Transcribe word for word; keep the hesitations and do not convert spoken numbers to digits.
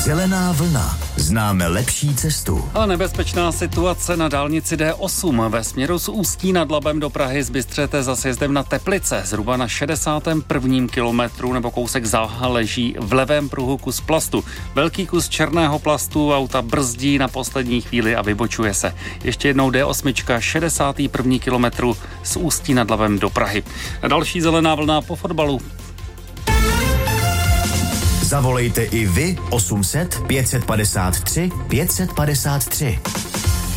Zelená vlna. Známe lepší cestu. A nebezpečná situace na dálnici D osm ve směru z Ústí nad Labem do Prahy zbystřete za sjezdem na Teplice. Zhruba na šedesátém prvním kilometru nebo kousek záha leží v levém pruhu kus plastu. Velký kus černého plastu, auta brzdí na poslední chvíli a vybočuje se. Ještě jednou D osm, šedesátý první kilometru z Ústí nad Labem do Prahy. A další zelená vlna po fotbalu. Zavolejte i vy osm set pět set padesát tři pět set padesát tři.